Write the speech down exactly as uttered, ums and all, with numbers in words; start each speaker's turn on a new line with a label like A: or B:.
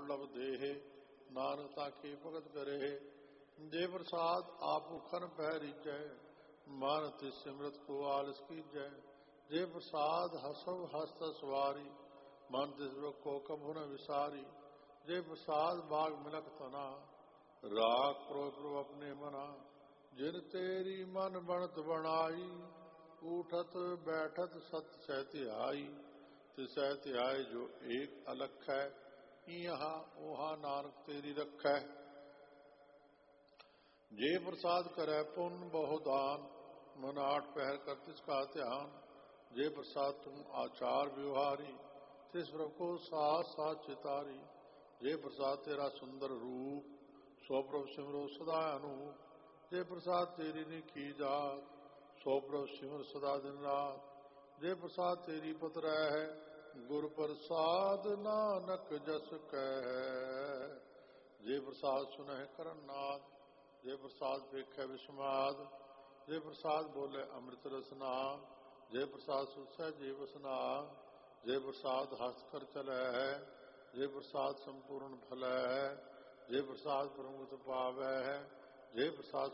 A: दुर्लभ देहे नानक ताके भगत करे। जे प्रसाद आप खन पै रीजै मन तिस सिमरत को आलस कीजै। जे प्रसाद हसव हस्त सवारी मन तिस को कभु न विसारी। जे प्रसाद बाग मिलक तना राख प्रो प्रभु अपने मना। जिन तेरी मन बनत बनाई उठत बैठत सत सहत्याई। तिस सहत्याय जो एक अलख है यहाँ वहाँ नानक तेरी रखै। जे प्रसाद करे पुण्य बहु दान मन आठ पहर कर तिसका ध्यान। जे प्रसाद तुम आचार व्यवहारी तिस प्रभु को साथ साथ चितारी। जे प्रसाद तेरा सुंदर रूप सो प्रभु सिमरो सदा अनूप। जे प्रसाद तेरी निखी जात सो प्रभु सिमर सदा दिन रात। जे प्रसाद तेरी पत है गुर प्रसाद नानक जस कह। जे प्रसाद सुनह करन नाद जे प्रसाद वेखै विस्माद। जे प्रसाद बोले अमृत रसनाम जे प्रसाद सुसै जीवस नाम। जे प्रसाद हस्त कर चलै है जे प्रसाद संपूर्ण फलै है। जे प्रसाद प्रमुख पावै है जे प्रसाद